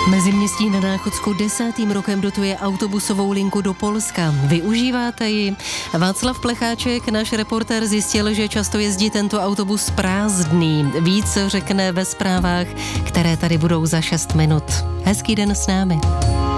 Meziměstí na Náchodsku 10. rokem dotuje autobusovou linku do Polska. Využíváte ji? Václav Plecháček, náš reportér, zjistil, že často jezdí tento autobus prázdný. Víc řekne ve zprávách, které tady budou za 6 minut. Hezký den s námi.